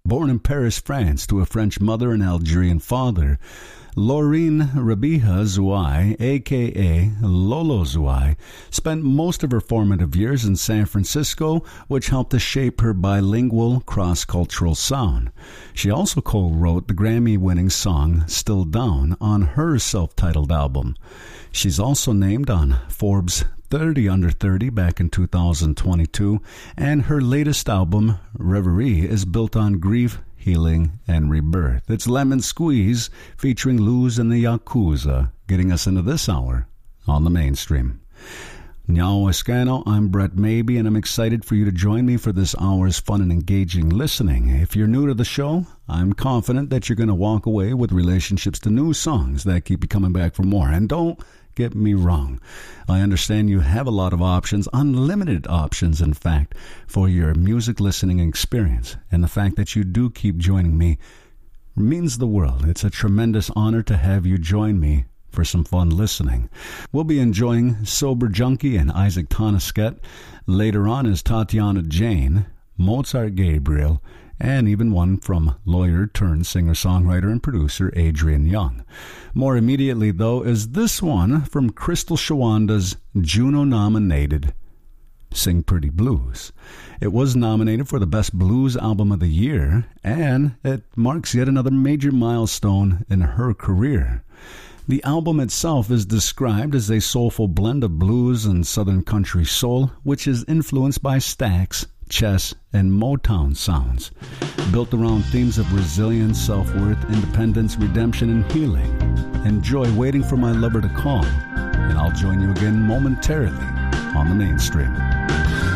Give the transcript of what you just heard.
Born in Paris, France, to a French mother and Algerian father, Laureen Rabia Zouai, a.k.a. Lolo Zouai, spent most of her formative years in San Francisco, which helped to shape her bilingual, cross-cultural sound. She also co-wrote the Grammy-winning song Still Down on her self-titled album. She's also named on Forbes 30 Under 30 back in 2022, and her latest album, Reverie, is built on grief, healing, and rebirth. It's Lemon Squeeze featuring Luz and the Yakuza, getting us into this hour on the mainstream. Nyao Escano, I'm Brett Maybe, and I'm excited for you to join me for this hour's fun and engaging listening. If you're new to the show, I'm confident that you're going to walk away with relationships to new songs that keep you coming back for more. And don't get me wrong, I understand you have a lot of options, unlimited options, in fact, for your music listening experience. And the fact that you do keep joining me means the world. It's a tremendous honor to have you join me for some fun listening. We'll be enjoying Sober Junkie and Isaac Tonisket. Later on is Tatiana Jane, Mozart Gabriel, and even one from lawyer-turned-singer-songwriter and producer Adrian Young. More immediately, though, is this one from Crystal Shawanda's Juno-nominated Sing Pretty Blues. It was nominated for the Best Blues Album of the Year, and it marks yet another major milestone in her career. The album itself is described as a soulful blend of blues and southern country soul, which is influenced by Stax, chess, and Motown sounds, built around themes of resilience, self-worth, independence, redemption, and healing. Enjoy Waiting for My Lover to Call, and I'll join you again momentarily on the mainstream.